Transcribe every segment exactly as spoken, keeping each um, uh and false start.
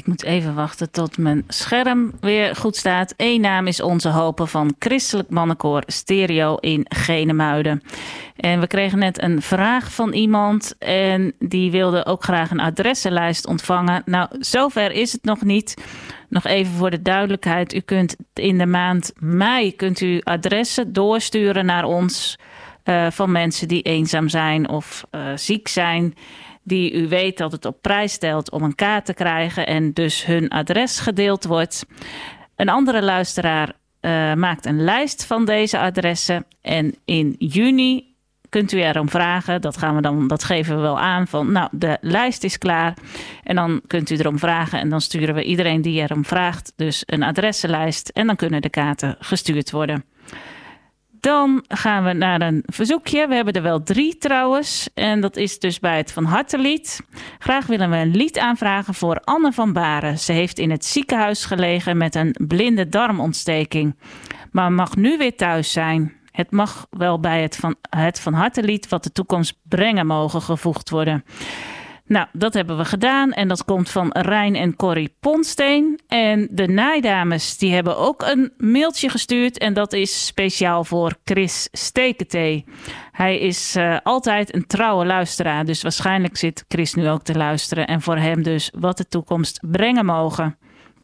Ik moet even wachten tot mijn scherm weer goed staat. Eén naam is Onze Hopen van Christelijk Mannenkoor Stereo in Genemuiden. En we kregen net een vraag van iemand en die wilde ook graag een adressenlijst ontvangen. Nou, zover is het nog niet. Nog even voor de duidelijkheid. U kunt in de maand mei kunt u adressen doorsturen naar ons uh, van mensen die eenzaam zijn of uh, ziek zijn, die u weet dat het op prijs stelt om een kaart te krijgen en dus hun adres gedeeld wordt. Een andere luisteraar uh, maakt een lijst van deze adressen en in juni kunt u erom vragen, dat gaan we dan, dat geven we wel aan, van nou, de lijst is klaar. En dan kunt u erom vragen en dan sturen we iedereen die erom vraagt dus een adressenlijst en dan kunnen de kaarten gestuurd worden. Dan gaan we naar een verzoekje. We hebben er wel drie trouwens. En dat is dus bij het Van Hartelied. Graag willen we een lied aanvragen voor Anne van Baren. Ze heeft in het ziekenhuis gelegen met een blinde darmontsteking. Maar mag nu weer thuis zijn. Het mag wel bij het Van, het van Hartelied wat de toekomst brengen mogen gevoegd worden. Nou, dat hebben we gedaan en dat komt van Rijn en Corrie Ponsteen. En de naaidames die hebben ook een mailtje gestuurd en dat is speciaal voor Chris Steketee. Hij is uh, altijd een trouwe luisteraar, dus waarschijnlijk zit Chris nu ook te luisteren. En voor hem dus wat de toekomst brengen mogen.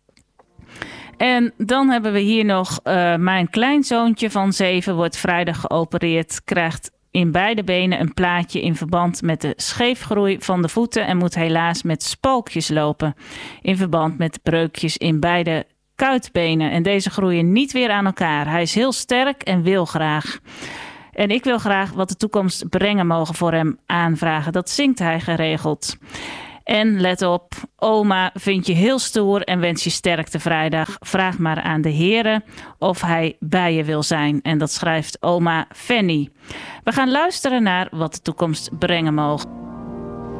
En dan hebben we hier nog uh, mijn kleinzoontje van zeven, wordt vrijdag geopereerd, krijgt in beide benen een plaatje in verband met de scheefgroei van de voeten en moet helaas met spalkjes lopen in verband met breukjes in beide kuitbenen. En deze groeien niet weer aan elkaar. Hij is heel sterk en wil graag. En ik wil graag wat de toekomst brengen mogen voor hem aanvragen. Dat zingt hij geregeld. En let op, oma vindt je heel stoer en wens je sterkte vrijdag. Vraag maar aan de heren of hij bij je wil zijn. En dat schrijft oma Fanny. We gaan luisteren naar wat de toekomst brengen mogen.